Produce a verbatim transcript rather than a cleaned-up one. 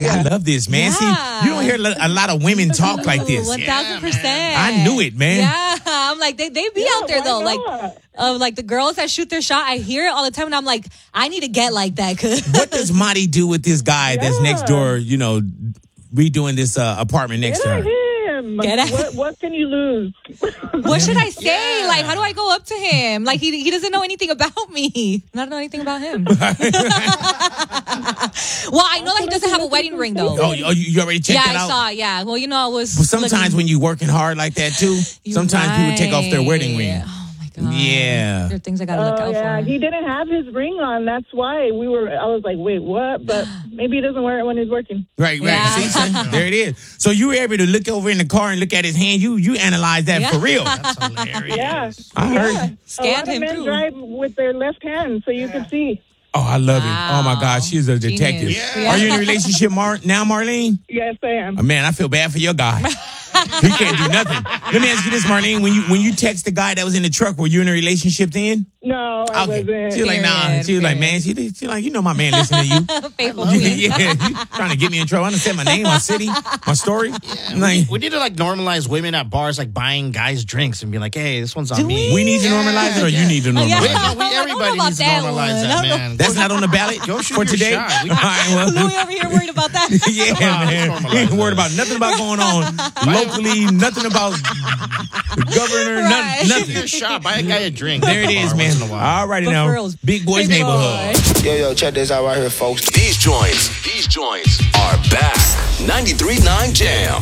I love this, man. Yeah. See, you don't hear a lot of women talk like this. One thousand percent. I knew it, man. Yeah, I'm like they they be Yeah, out there why though, not? like uh, like the girls that shoot their shot. I hear it all the time, and I'm like, I need to get like that. Cause What does Marty do with this guy that's Yeah. next door? You know, redoing this uh, apartment next Get to at her. him. Get at- What, what can you lose? what should I say? Yeah. Like, how do I go up to him? Like he he doesn't know anything about me. I don't know anything about him. Well, I know that he doesn't have a wedding ring though. Oh, you, oh, you you already checked Yeah, that I out? saw. Yeah. Well, you know, I was. Well, sometimes looking- when you're working hard like that too, You're sometimes people take off their wedding right. ring. Oh my god. Yeah. There are things I gotta look Oh out yeah, for. he didn't have his ring on. That's why we were. I was like, wait, what? But maybe he doesn't wear it when he's working. Right, right. Yeah. See, son? There it is. So you were able to look over in the car and look at his hand. You you analyzed that Yeah. for real. That's hilarious. Yeah, I heard. yeah. you. Scanned a lot him of men through. drive with their left hand, so you can see. Oh, I love it. Oh my Wow. gosh, she's a detective. Genius. Yeah. Are you in a relationship, Mar- now, Marlene? Yes, I am. Oh, man, I feel bad for your guy. He can't do nothing. Let me ask you this, Marlene. When you when you text the guy that was in the truck, were you in a relationship then? No, I Okay. wasn't. She was like, nah. Period, She was like, period. man, she, she like, you know my man listening to you. Faithful You- queen. yeah, you trying to get me in trouble. I understand my name, my city, my story. Yeah, I'm like, we, we need to like normalize women at bars like buying guys drinks and be like, hey, this one's on Do me. we need to normalize it, or you need to Oh, normalize yeah. We, it? no, we, I don't know everybody about needs to that normalize one. I that, don't know. man. That's not on the ballot Go shoot for your today. shot. We- All right, well, Louis over here worried about that. yeah, Come on, man. let's We ain't normalize worried that. about nothing about going on locally, nothing about the governor, Right. nothing. Shoot nothing. your shot. Buy a guy a drink. There it is, man. Once in a while. All righty But now. for reals, Big Boys big Neighborhood. boy. Yo, yo, check this out right here, folks. These joints, these joints are back. ninety-three point nine Jam.